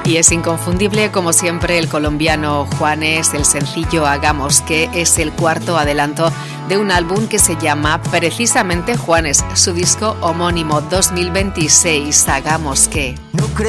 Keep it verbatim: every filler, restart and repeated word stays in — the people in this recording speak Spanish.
Y es inconfundible, como siempre, el colombiano Juanes. El sencillo Hagamos Que es el cuarto adelanto de un álbum que se llama precisamente Juanes, su disco homónimo dos mil veintiséis, Hagamos Que. No